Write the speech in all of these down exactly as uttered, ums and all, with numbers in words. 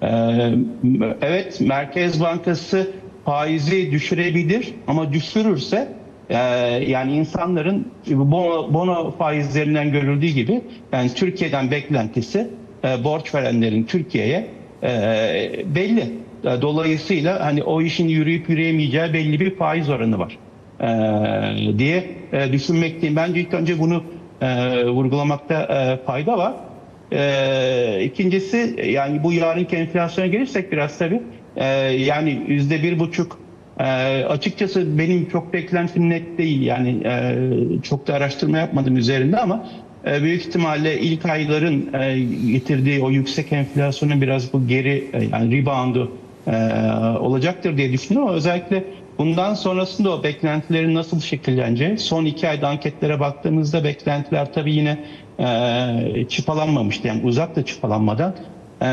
Ee, evet, Merkez Bankası faizi düşürebilir ama düşürürse e, yani insanların bono, bono faizlerinden görüldüğü gibi yani Türkiye'den beklentisi e, borç verenlerin Türkiye'ye e, belli. E, Dolayısıyla hani o işin yürüyüp yürüyemeyeceği belli bir faiz oranı var e, diye e, düşünmekteyim. Bence ilk önce bunu e, vurgulamakta e, fayda var. Ee, ikincisi yani bu yarınki enflasyona gelirsek biraz tabii e, yani yüzde bir buçuk e, açıkçası benim çok beklentim net değil yani e, çok da araştırma yapmadım üzerinde ama e, büyük ihtimalle ilk ayların e, getirdiği o yüksek enflasyonun biraz bu geri e, yani reboundu e, olacaktır diye düşünüyorum ama özellikle bundan sonrasında o beklentilerin nasıl şekilleneceği, son iki ayda anketlere baktığımızda beklentiler tabii yine e, çıpalanmamıştı. Yani uzak da çıpalanmadan. E,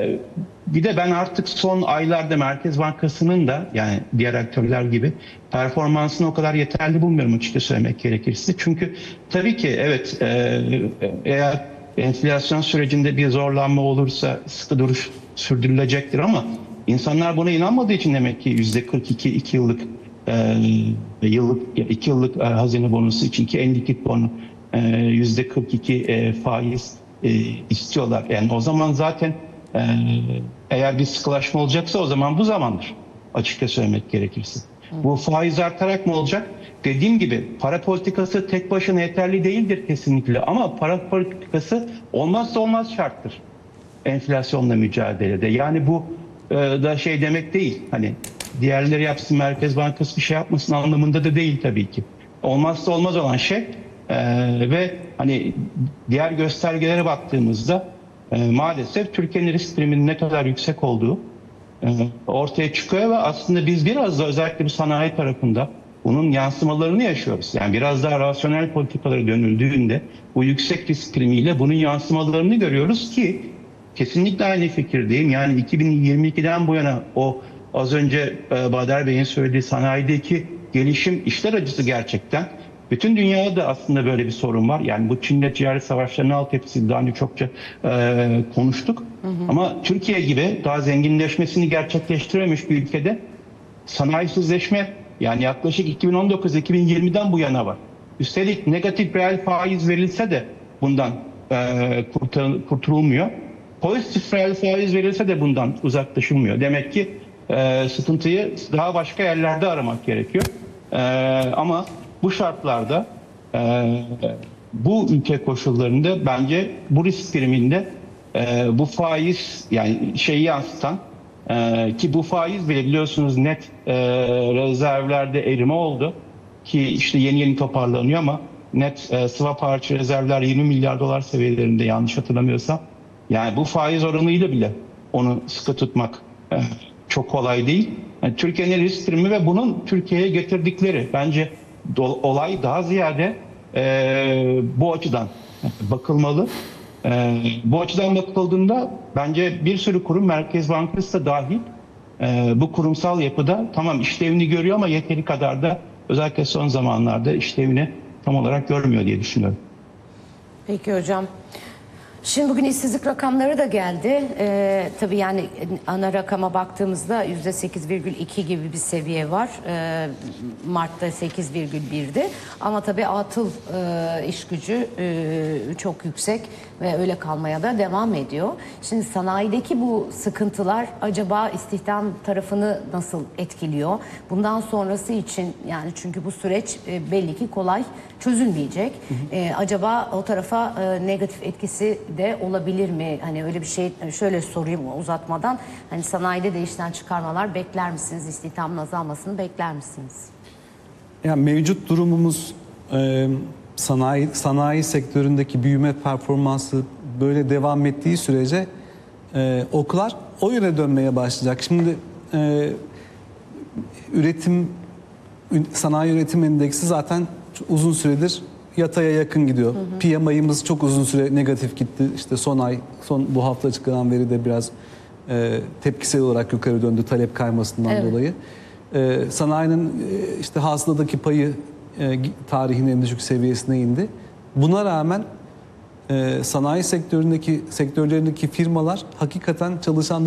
bir de ben artık son aylarda Merkez Bankası'nın da yani diğer aktörler gibi performansını o kadar yeterli bulmuyorum açıkça söylemek gerekirse. Çünkü tabii ki evet e, eğer enflasyon sürecinde bir zorlanma olursa sıkı duruş sürdürülecektir ama İnsanlar buna inanmadığı için demek ki yüzde kırk iki iki yıllık e, yıllık iki yıllık e, hazine bonosu için ki en likit bonu e, yüzde kırk iki e, faiz e, istiyorlar. Yani o zaman zaten e, eğer bir sıkılaşma olacaksa o zaman bu zamandır. Açıkça söylemek gerekirse. Bu faiz artarak mı olacak? Dediğim gibi para politikası tek başına yeterli değildir kesinlikle ama para politikası olmazsa olmaz şarttır enflasyonla mücadelede. Yani bu e, da şey demek değil. Hani diğerleri yapsın, Merkez Bankası bir şey yapmasın anlamında da değil tabii ki. Olmazsa olmaz olan şey e, ve hani diğer göstergelere baktığımızda e, maalesef Türkiye'nin risk priminin ne kadar yüksek olduğu e, ortaya çıkıyor ve aslında biz biraz da özellikle bir sanayi tarafında bunun yansımalarını yaşıyoruz. Yani biraz daha rasyonel politikalara dönüldüğünde bu yüksek risk primiyle bunun yansımalarını görüyoruz ki kesinlikle aynı fikirdeyim. Yani iki bin yirmi ikiden bu yana o az önce e, Bader Bey'in söylediği sanayideki gelişim işler acısı gerçekten. Bütün dünyada da aslında böyle bir sorun var. Yani bu Çin'le ticaret savaşlarının altyapısı daha önce çokça e, konuştuk. Hı hı. Ama Türkiye gibi daha zenginleşmesini gerçekleştirememiş bir ülkede sanayisizleşme yani yaklaşık iki bin on dokuz iki bin yirmiden bu yana var. Üstelik negatif reel faiz verilse de bundan e, kurtulmuyor. Pozitif reel faiz verilse de bundan uzaklaşılmıyor. Demek ki e, sıkıntıyı daha başka yerlerde aramak gerekiyor. E, ama bu şartlarda e, bu ülke koşullarında bence bu risk priminde e, bu faiz yani şeyi yansıtan e, ki bu faiz bile biliyorsunuz net e, rezervlerde erime oldu ki işte yeni yeni toparlanıyor ama net e, swap hariç rezervler yirmi milyar dolar seviyelerinde yanlış hatırlamıyorsam. Yani bu faiz oranıyla bile onu sıkı tutmak e, çok kolay değil. Yani Türkiye'nin risk primi ve bunun Türkiye'ye getirdikleri bence do, olay daha ziyade e, bu açıdan bakılmalı. E, bu açıdan bakıldığında bence bir sürü kurum Merkez Bankası da dahil e, bu kurumsal yapıda tamam işlevini görüyor ama yeteri kadar da özellikle son zamanlarda işlevini tam olarak görmüyor diye düşünüyorum. Peki hocam. Şimdi bugün işsizlik rakamları da geldi. Ee, tabii yani ana rakama baktığımızda yüzde sekiz virgül iki gibi bir seviye var. Ee, Mart'ta sekiz virgül birdi. Ama tabii atıl e, iş gücü e, çok yüksek ve öyle kalmaya da devam ediyor. Şimdi sanayideki bu sıkıntılar acaba istihdam tarafını nasıl etkiliyor? Bundan sonrası için yani çünkü bu süreç e, belli ki kolay çözülmeyecek. Hı hı. E, acaba o tarafa e, negatif etkisi de olabilir mi? Hani öyle bir şey şöyle sorayım uzatmadan. Hani sanayide de işten çıkarmalar bekler misiniz? İstihdamın azalmasını bekler misiniz? Yani mevcut durumumuz e, sanayi sanayi sektöründeki büyüme performansı böyle devam ettiği sürece e, oklar o yöne dönmeye başlayacak. Şimdi e, üretim sanayi üretim endeksi zaten uzun süredir yataya yakın gidiyor. Hı hı. P M I'ımız çok uzun süre negatif gitti. İşte son ay, son bu hafta açıklanan veri de biraz e, tepkisel olarak yukarı döndü talep kaymasından evet. dolayı. E, sanayinin e, işte hasıladaki payı e, tarihin en düşük seviyesine indi. Buna rağmen e, sanayi sektöründeki sektörlerindeki firmalar hakikaten çalışanları